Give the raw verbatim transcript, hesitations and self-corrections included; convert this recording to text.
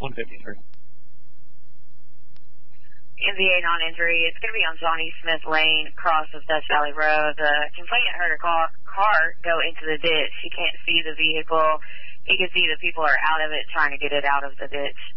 one fifty-three. M V A non-injury. It's going to be on Johnny Smith Lane, across of Dutch Valley Road. The complainant heard a car, car go into the ditch. He can't see the vehicle. He can see the people are out of it, trying to get it out of the ditch.